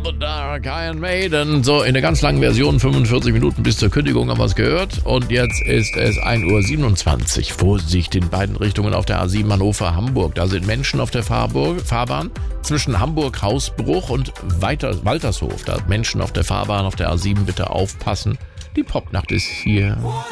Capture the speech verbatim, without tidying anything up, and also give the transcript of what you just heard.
the Dark, Iron Maiden. So, in der ganz langen Version, fünfundvierzig Minuten bis zur Kündigung haben wir es gehört. Und jetzt ist es ein Uhr siebenundzwanzig. Vorsicht in beiden Richtungen auf der A sieben Hannover-Hamburg. Da sind Menschen auf der Fahrburg, Fahrbahn zwischen Hamburg-Hausbruch und Weiter, Waltershof. Da Menschen auf der Fahrbahn auf der A sieben, bitte aufpassen. Die Popnacht ist hier.